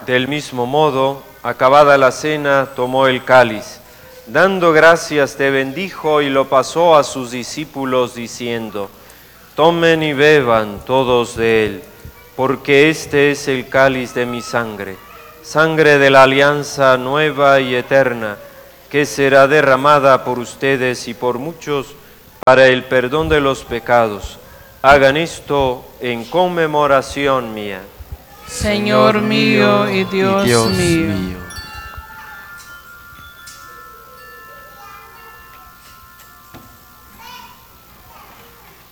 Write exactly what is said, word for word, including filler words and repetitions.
Del mismo modo, acabada la cena, tomó el cáliz. Dando gracias, te bendijo y lo pasó a sus discípulos, diciendo: tomen y beban todos de él, porque este es el cáliz de mi sangre, sangre de la alianza nueva y eterna, que será derramada por ustedes y por muchos para el perdón de los pecados. Hagan esto en conmemoración mía. Señor mío y Dios, y Dios mío. mío.